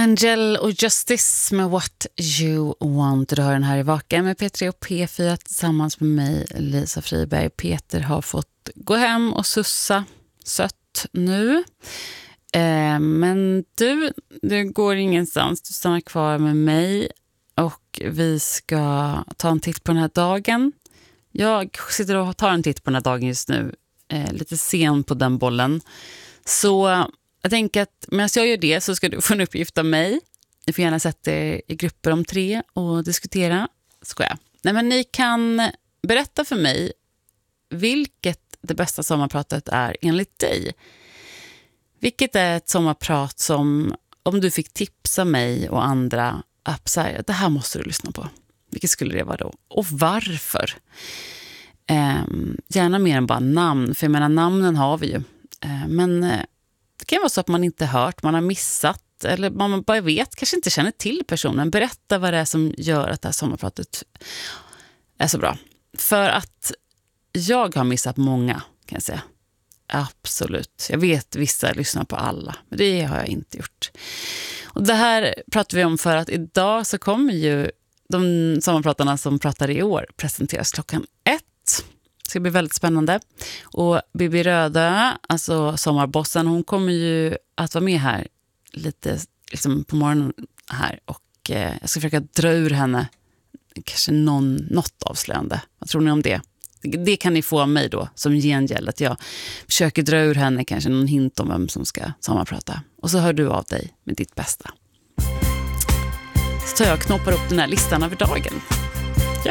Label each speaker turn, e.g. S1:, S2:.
S1: Angel och Justice med What You Want. Du hör den här i Vaken med P3 och P4 tillsammans med mig, Lisa Friberg. Peter har fått gå hem och sussa sött nu. Men du går ingenstans. Du stannar kvar med mig och vi ska ta en titt på den här dagen. Jag sitter och tar en titt på den här dagen just nu. Lite sen på den bollen. Så jag tänker att medan jag gör det så ska du få en uppgift av mig. Ni får gärna sätta er i grupper om 3 och diskutera. Nej, men ni kan berätta för mig vilket det bästa sommarpratet är enligt dig. Vilket är ett sommarprat som, om du fick tipsa mig och andra, det här måste du lyssna på. Vilket skulle det vara då? Och varför? Gärna mer än bara namn, för jag menar namnen har vi ju. Men det kan vara så att man inte hört, man har missat eller man bara vet, kanske inte känner till personen. Berätta vad det är som gör att det här sommarpratet är så bra. För att jag har missat många, kan jag säga. Absolut. Jag vet vissa lyssnar på alla, men det har jag inte gjort. Och det här pratar vi om för att idag så kommer ju de sommarpratarna som pratar i år presenteras 1:00. Det ska bli väldigt spännande. Och Bibi Röda, alltså sommarbossen, hon kommer ju att vara med här lite liksom på morgonen här. Och jag ska försöka dra ur henne kanske något avslöjande. Vad tror ni om det? Det kan ni få av mig då som gengäld, att jag försöker dra ur henne kanske någon hint om vem som ska sommarprata. Och så hör du av dig med ditt bästa. Så tar jag och knoppar upp den här listan över dagen.